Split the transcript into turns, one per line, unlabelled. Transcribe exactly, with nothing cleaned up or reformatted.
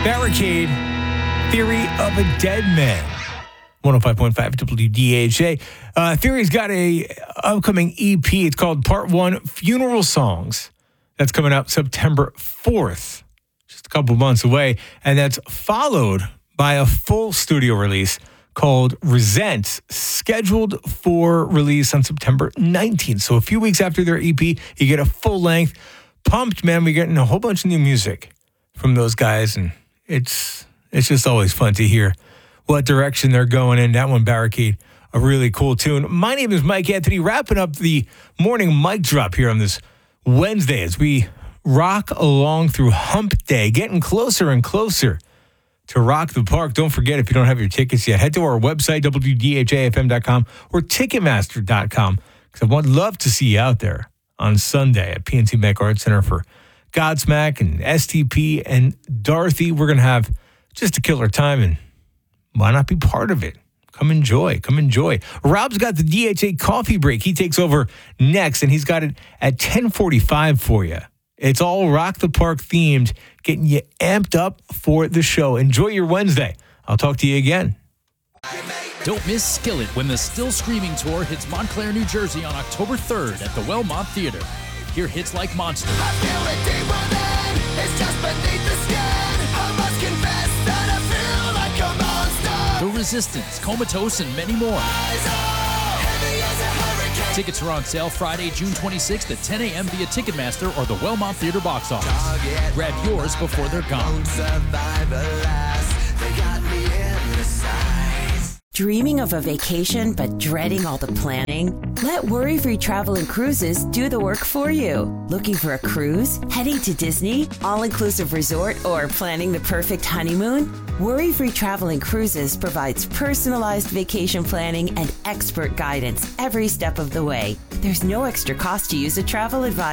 Barricade, Theory of a Dead Man. one oh five point five W D H A. Uh, Theory's got a upcoming E P. It's called Part One Funeral Songs. That's coming out September fourth, just a couple months away. And that's followed by a full studio release called Resent, scheduled for release on September nineteenth. So a few weeks after their E P, you get a full length. Pumped, man. We're getting a whole bunch of new music from those guys, and it's it's just always fun to hear what direction they're going in. That one, Barricade, a really cool tune. My name is Mike Anthony, wrapping up the morning mic drop here on this Wednesday as we rock along through Hump Day, getting closer and closer to Rock the Park. Don't forget, if you don't have your tickets yet, head to our website, W D H A F M dot com or Ticketmaster dot com, because I would love to see you out there on Sunday at P N C Bank Arts Center for Godsmack and S T P and Dorothy. We're going to have just a killer time, and why not be part of it? Come enjoy. Come enjoy. Rob's got the D H A coffee break. He takes over next, and he's got it at ten forty-five for you. It's all Rock the Park themed, getting you amped up for the show. Enjoy your Wednesday. I'll talk to you again.
Don't miss Skillet when the Still Screaming Tour hits Montclair, New Jersey on October third at the Wellmont Theater. Hear hits like Monster.
I feel it deeper than it's just beneath the skin. I must confess that I feel like a monster.
The Resistance, Comatose, and many more.
Heavy as a hurricane.
Tickets are on sale Friday, June twenty-sixth at ten a.m. via Ticketmaster or the Wellmont Theater box office. Grab yours before they're gone.
Won't survive alas. They got me in the sights.
Dreaming of a vacation but dreading all the planning? Let Worry-Free Travel and Cruises do the work for you. Looking for a cruise? Heading to Disney? All-inclusive resort? Or planning the perfect honeymoon? Worry-Free Travel and Cruises provides personalized vacation planning and expert guidance every step of the way. There's no extra cost to use a travel advisor.